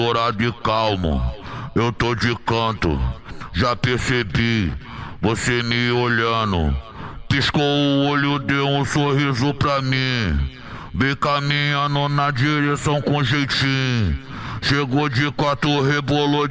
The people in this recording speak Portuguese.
dourado e calmo, eu tô de canto, já percebi, você me olhando. Piscou o olho, deu um sorriso pra mim, bem caminhando na direção com jeitinho. Chegou de quatro, rebolou